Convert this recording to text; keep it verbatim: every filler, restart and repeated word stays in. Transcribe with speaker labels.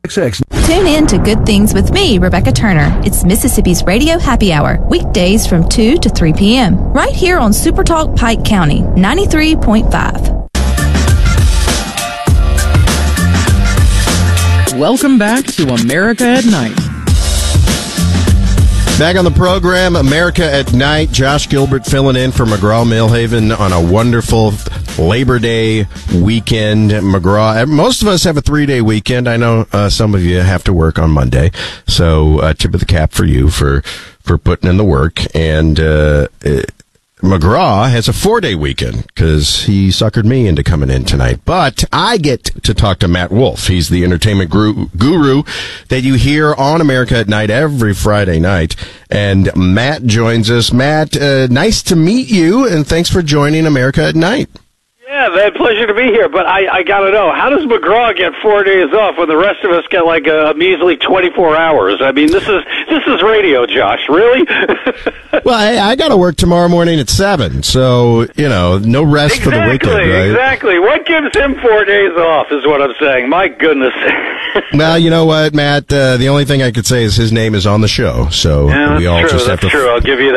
Speaker 1: Tune in to Good Things with me, Rebecca Turner. It's Mississippi's Radio Happy Hour, weekdays from two to three p.m. right here on Super Talk Pike County, ninety-three point five.
Speaker 2: Welcome back to America at Night.
Speaker 3: Back on the program, America at Night. Josh Gilbert filling in for McGraw-Millhaven on a wonderful Labor Day weekend. McGraw, most of us have a three-day weekend. I know uh, some of you have to work on Monday, so uh, tip of the cap for you for for putting in the work. And uh, it, McGraw has a four-day weekend because he suckered me into coming in tonight. But I get to talk to Matt Wolf. He's the entertainment guru, guru that you hear on America at Night every Friday night. And Matt joins us. Matt, uh, nice to meet you, and thanks for joining America at Night.
Speaker 4: Yeah, man, pleasure to be here. But I, I got to know, how does McGraw get four days off when the rest of us get like a measly twenty-four hours? I mean, this is this is radio, Josh. Really?
Speaker 3: Well, I, I got to work tomorrow morning at seven, so you know, no rest
Speaker 4: exactly,
Speaker 3: for the weekend, right?
Speaker 4: Exactly. What gives him four days off? Is what I'm saying. My goodness.
Speaker 3: Well, you know what, Matt? Uh, the only thing I could say is his name is on the show, so
Speaker 4: yeah,
Speaker 3: we all
Speaker 4: true.
Speaker 3: just
Speaker 4: That's
Speaker 3: have to.
Speaker 4: True. I'll give you that.